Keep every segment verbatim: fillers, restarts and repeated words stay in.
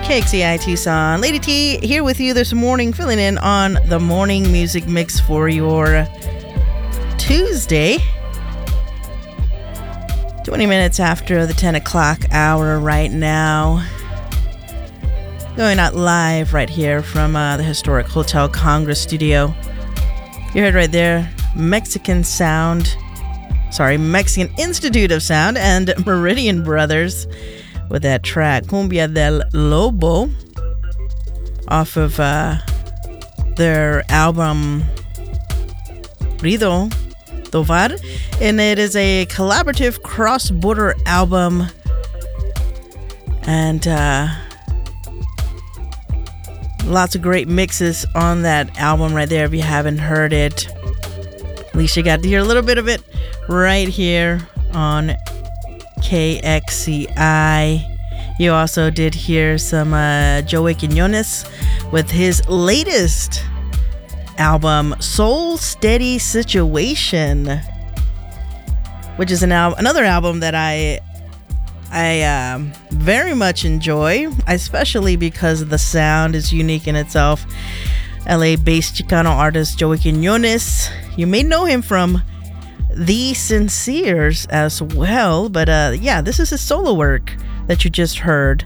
K X C I Tucson. Lady T here with you this morning, filling in on the morning music mix for your Tuesday. twenty minutes after the ten o'clock hour right now. Going out live right here from uh, the historic Hotel Congress studio. You heard right there, Mexican Sound, sorry, Mexican Institute of Sound and Meridian Brothers with that track, Cumbia del Lobo, off of uh, their album Rido Tovar, and it is a collaborative cross-border album, and uh, lots of great mixes on that album right there. If you haven't heard it, at least you got to hear a little bit of it right here on K X C I. You also did hear some uh, Joey Quinones with his latest album, Soul Steady Situation, which is an al- another album that I I um, very much enjoy, especially because the sound is unique in itself. L A-based Chicano artist Joey Quinones. You may know him from The Sinceres as well, but uh, yeah, this is his solo work that you just heard,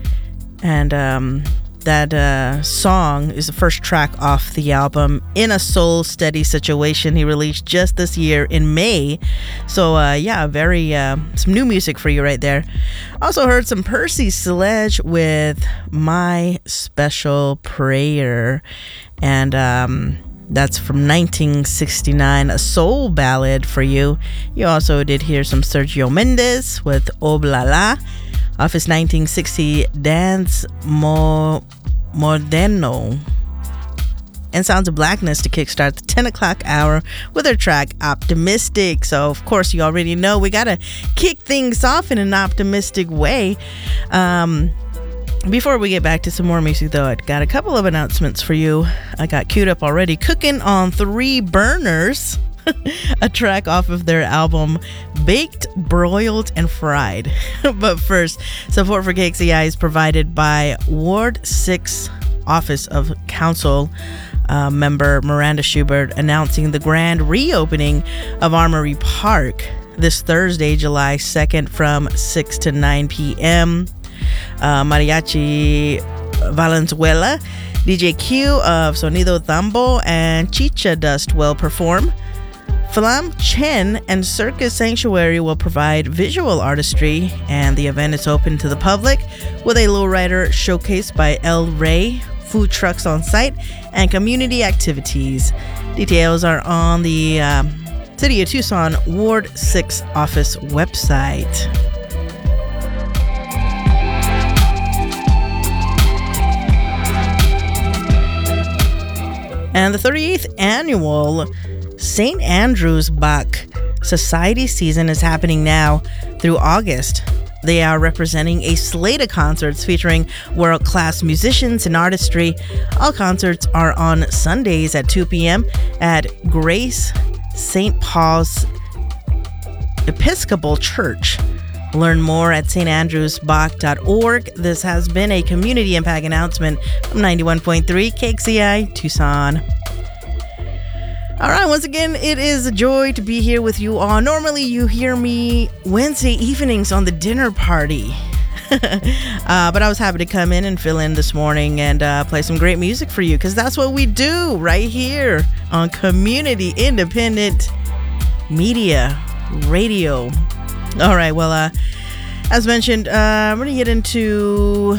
and um, that uh, song is the first track off the album, In a Soul Steady Situation, he released just this year in May. So uh, yeah, very uh, some new music for you right there. Also heard some Percy Sledge with My Special Prayer, and um, that's from nineteen sixty-nine, a soul ballad for you. You also did hear some Sergio Mendes with Oblala off his nineteen sixty Dance Mo- Moderno. And Sounds of Blackness to kickstart the ten o'clock hour with their track Optimistic. So, of course, you already know we got to kick things off in an optimistic way. Um... Before we get back to some more music, though, I got a couple of announcements for you. I got queued up already. Cooking on Three Burners, a track off of their album Baked, Broiled, and Fried. But first, support for K X C I is provided by Ward six Office of Council uh, member Miranda Schubert, announcing the grand reopening of Armory Park this Thursday, July second from six to nine p.m. Uh, Mariachi Valenzuela, D J Q of Sonido Tambo, and Chicha Dust will perform. Flam Chen and Circus Sanctuary will provide visual artistry, and the event is open to the public with a lowrider showcase by El Rey, food trucks on site, and community activities. Details are on the um, City of Tucson Ward six office website. And the thirty-eighth annual Saint Andrew's Bach Society season is happening now through August. They are representing a slate of concerts featuring world-class musicians and artistry. All concerts are on Sundays at two p.m. at Grace Saint Paul's Episcopal Church. Learn more at s t andrews bach dot org. This has been a community impact announcement from ninety-one point three K X C I Tucson. All right, once again, it is a joy to be here with you all. Normally, you hear me Wednesday evenings on the dinner party. uh, but I was happy to come in and fill in this morning and uh, play some great music for you, because that's what we do right here on Community Independent Media Radio. All right, well, uh, as mentioned, uh, I'm going to get into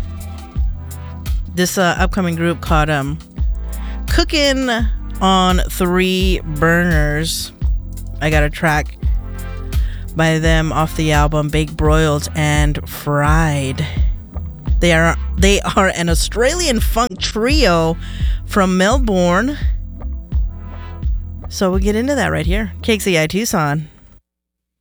this uh, upcoming group called um, Cooking on Three Burners. I got a track by them off the album Baked, Broiled, and Fried. They are they are an Australian funk trio from Melbourne. So we'll get into that right here. K X C I Tucson.